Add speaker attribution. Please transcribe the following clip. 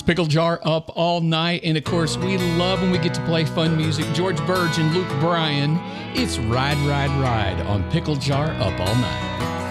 Speaker 1: Pickle Jar Up All Night. And of course, we love when we get to play fun music. George Burge and Luke Bryan. It's Ride, Ride, Ride on Pickle Jar Up All Night.